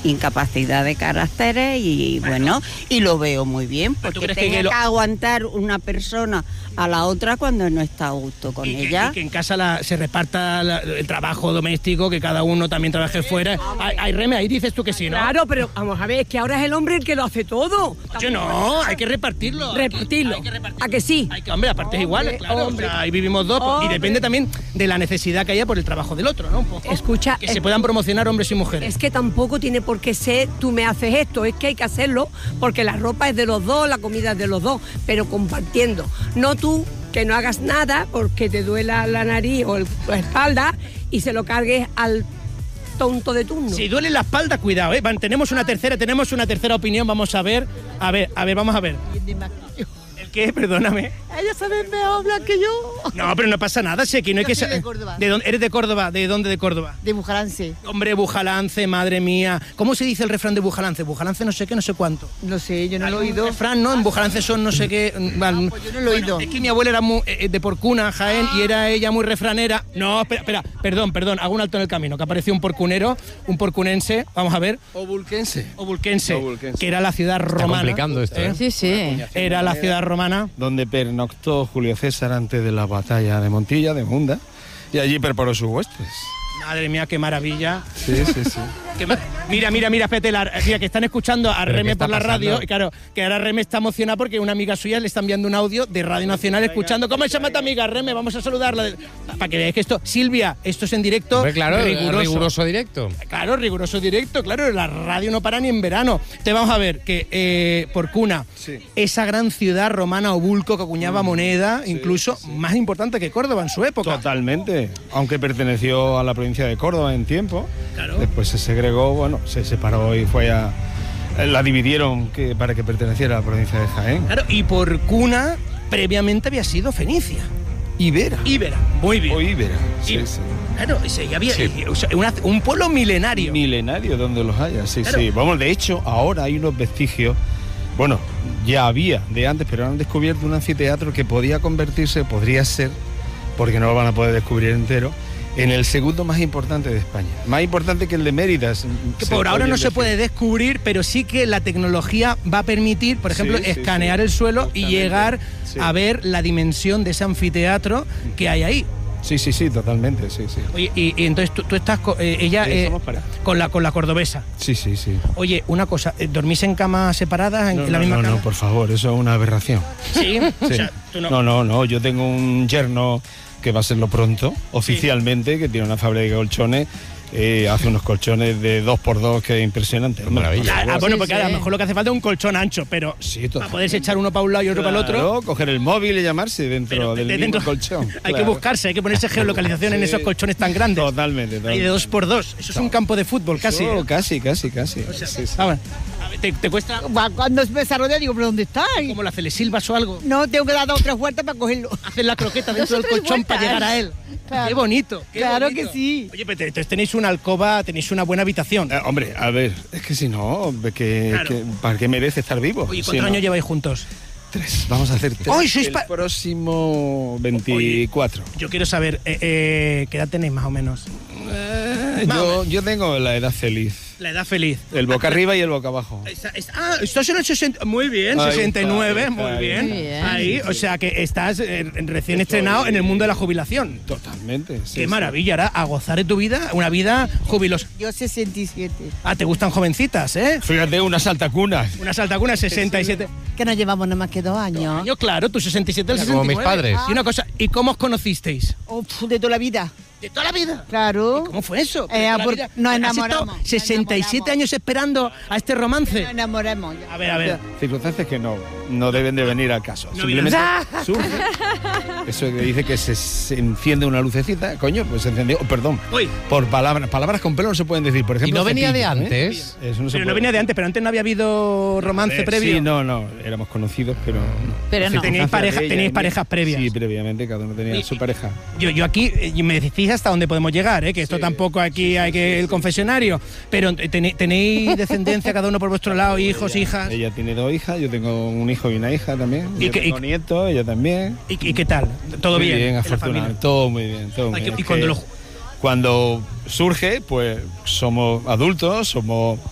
incapacidad de caracteres y bueno, y lo veo muy bien, porque tenga que aguantar una persona a la otra cuando no está a gusto con ella. Y que en casa se reparta el trabajo doméstico, que cada uno también trabaje fuera. Ay, Reme, ahí dices tú que sí, ¿no? Claro, pero vamos a ver, es que ahora es el hombre el que lo hace todo. Yo no, hay que repartirlo. Repartirlo. ¿A que sí? Hombre, a partes iguales, claro. O sea, ahí vivimos dos. Y depende también de la necesidad que haya por el trabajo del otro, ¿no? Un poco. Escucha, que se puedan promocionar hombres y mujeres. Es que tampoco tiene por qué ser tú me haces esto, es que hay que hacerlo porque la ropa es de los dos, la comida es de los dos, pero compartiendo. No tú que no hagas nada porque te duela la nariz o la espalda y se lo cargues al tonto de turno. Si duele la espalda, cuidado, ¿eh? Tenemos una tercera opinión, vamos a ver, vamos a ver. ¿Qué? Perdóname. Ella sabe mejor hablar que yo. No, pero no pasa nada, sé que no hay que saber. De Córdoba. ¿Eres de Córdoba? ¿De dónde de Córdoba? De Bujalance. Hombre, Bujalance, madre mía. ¿Cómo se dice el refrán de Bujalance? Bujalance no sé qué, no sé cuánto. No sé, yo no lo he oído. Refrán, ¿no? En Bujalance son no sé qué. Pues yo no lo he oído. Es que mi abuela era muy, de Porcuna, Jaén, y era ella muy refranera. No, espera, perdón, hago un alto en el camino, que apareció un porcunero, un porcunense, vamos a ver. O vulquense, que era la ciudad romana. Está complicando esto, ¿eh? Sí. Era la ciudad romana. Donde pernoctó Julio César antes de la batalla de Montilla, de Munda, y allí preparó sus huestes. Madre mía, qué maravilla. Sí. Mira, espérate, mira, que están escuchando a Reme por la radio. Y claro, que ahora Reme está emocionada porque una amiga suya le está enviando un audio de Radio Nacional escuchando. ¿Cómo se llama tu amiga, Reme? Vamos a saludarla. Para que veáis que esto... Silvia, esto es en directo. Hombre, claro, riguroso directo. Claro, riguroso directo, claro. La radio no para ni en verano. Te vamos a ver que Porcuna, esa gran ciudad romana, Obulco, que acuñaba moneda, incluso más importante que Córdoba en su época. Totalmente. Aunque perteneció a la provincia de Córdoba en tiempo, claro. Después se segregó, bueno, se separó y fue a... La dividieron para que perteneciera a la provincia de Jaén. Claro, y Porcuna previamente había sido Fenicia. Ibera, muy bien. O Ibera, sí. Claro, había un pueblo milenario. Milenario donde los haya, Claro. sí. Vamos, de hecho, ahora hay unos vestigios, bueno, ya había de antes, pero han descubierto un anfiteatro que podría ser, porque no lo van a poder descubrir entero, en el segundo más importante de España. Más importante que el de Mérida. Que por ahora no se puede descubrir, pero sí que la tecnología va a permitir, por ejemplo, escanear el suelo y llegar a ver la dimensión de ese anfiteatro que hay ahí. Sí, totalmente, sí. Oye, y entonces tú estás con ella con la cordobesa. Sí. Oye, una cosa, ¿dormís en camas separadas en la misma cama? No, por favor, eso es una aberración. Sí. O sea, tú no. No, yo tengo un yerno que va a serlo pronto, oficialmente, que tiene una fábrica de colchones, hace unos colchones de 2x2 que es impresionante. Maravilla. Bueno, porque a lo mejor lo que hace falta es un colchón ancho, pero para poderse echar uno para un lado y otro para el otro. Coger el móvil y llamarse dentro del mismo colchón. Hay que buscarse, hay que ponerse geolocalización en esos colchones tan grandes. Totalmente. Y de 2x2. Eso es un campo de fútbol, casi. Casi. O sea, ¿te cuesta? Cuando me desarrolla digo, ¿pero dónde está? ¿Como la Celesilvas o algo? No, tengo que dar 2 o 3 vueltas para cogerlo. Hacer la croqueta dentro del colchón para llegar a él. Claro. Qué bonito. Claro que sí. Oye, pero entonces tenéis una alcoba, tenéis una buena habitación. Hombre, a ver, es que si no, ¿para qué merece estar vivo? Oye, ¿cuántos años lleváis juntos? 3, vamos a hacer 3. ¡Ay, sois el próximo 24. Yo quiero saber, ¿qué edad tenéis más o menos? Yo tengo la edad feliz. La edad feliz. El boca arriba y el boca abajo. Estás en el 60... Muy bien, ahí 69, está, muy bien. Ahí, o sea que estás recién estrenado en el mundo de la jubilación. Totalmente. Qué maravilla, ahora a gozar de tu vida, una vida jubilosa. Yo 67. ¿Te gustan jovencitas, Fíjate, unas altacunas. Unas altacunas, 67. Que nos llevamos nada más que 2 años. Yo, claro, tú 67, el 69. Como mis padres. Y una cosa, ¿y cómo os conocisteis? De toda la vida. ¿De toda la vida? Claro. ¿Y cómo fue eso? Nos enamoramos. ¿Has estado 67 años esperando a este romance? Nos enamoramos. A ver. Circunstancias que no deben de venir al caso. No, simplemente surge. Eso que dice que se enciende una lucecita, coño, pues se encendió. Perdón. Uy. Por palabras con pelo no se pueden decir. Por ejemplo, ¿Y no venía de cepillo, antes? Eso no se Pero no puede. venía de antes, pero antes no había habido romance previo. Sí, no, éramos conocidos, pero no. Pero no. Teníais parejas previas. Sí, previamente, cada uno tenía su pareja. Yo aquí, me decís hasta dónde podemos llegar, que esto tampoco aquí hay que el confesionario, pero tenéis descendencia cada uno por vuestro lado, hijos, hijas. Ella tiene 2 hijas, yo tengo un hijo y una hija también. Yo tengo nietos, ella también. ¿Y qué tal? ¿Todo muy bien? bien, en la afortunadamente. familia? Todo muy bien, todo muy bien. Y cuando Cuando surge, pues somos adultos, somos